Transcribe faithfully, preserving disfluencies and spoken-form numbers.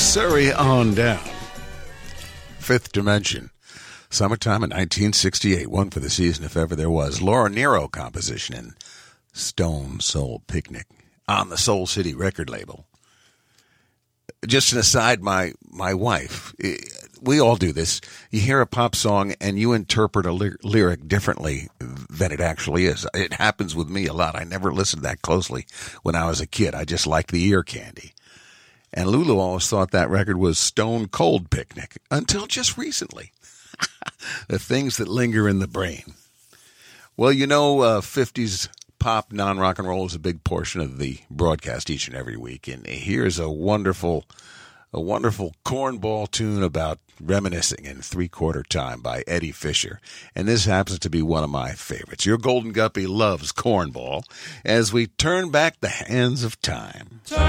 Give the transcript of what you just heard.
Surrey on down. Fifth Dimension. Summertime in nineteen sixty-eight. One for the season if ever there was. Laura Nyro composition in Stone Soul Picnic on the Soul City record label. Just an aside, my, my wife, we all do this. You hear a pop song and you interpret a ly- lyric differently than it actually is. It happens with me a lot. I never listened that closely when I was a kid. I just liked the ear candy. And Lulu always thought that record was Stone Cold Picnic until just recently. The things that linger in the brain. Well, you know, uh, fifties pop, non-rock and roll is a big portion of the broadcast each and every week. And here's a wonderful, a wonderful cornball tune about reminiscing in three-quarter time by Eddie Fisher. And this happens to be one of my favorites. Your Golden Guppy loves cornball as we turn back the hands of time.